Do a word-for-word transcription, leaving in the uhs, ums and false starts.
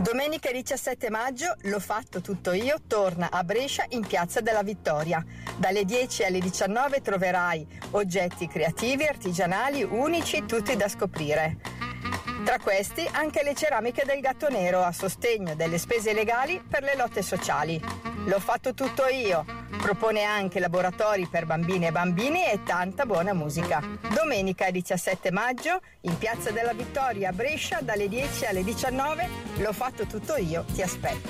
Domenica diciassette maggio, L'ho fatto tutto io torna a Brescia in Piazza della Vittoria. Dalle dieci alle diciannove troverai oggetti creativi, artigianali, unici, tutti da scoprire. Tra questi anche le ceramiche del Gatto Nero a sostegno delle spese legali per le lotte sociali. L'ho fatto tutto io. Propone anche laboratori per bambine e bambini e tanta buona musica. Domenica diciassette maggio in Piazza della Vittoria a Brescia dalle dieci alle diciannove. L'ho fatto tutto io, ti aspetto.